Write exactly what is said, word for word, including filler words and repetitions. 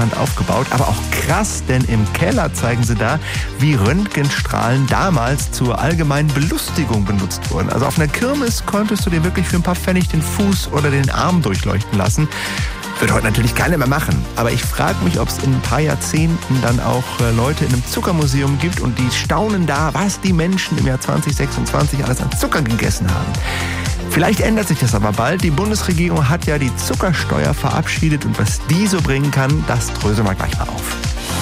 interessant aufgebaut, aber auch krass, denn im Keller zeigen sie da, wie Röntgenstrahlen damals zur allgemeinen Belustigung benutzt wurden. Also auf einer Kirmes konntest du dir wirklich für ein paar Pfennig den Fuß oder den Arm durchleuchten lassen. Wird heute natürlich keiner mehr machen. Aber ich frage mich, ob es in ein paar Jahrzehnten dann auch äh, Leute in einem Zuckermuseum gibt und die staunen da, was die Menschen im Jahr zwanzig sechsundzwanzig alles an Zucker gegessen haben. Vielleicht ändert sich das aber bald. Die Bundesregierung hat ja die Zuckersteuer verabschiedet und was die so bringen kann, das dröseln wir gleich mal auf.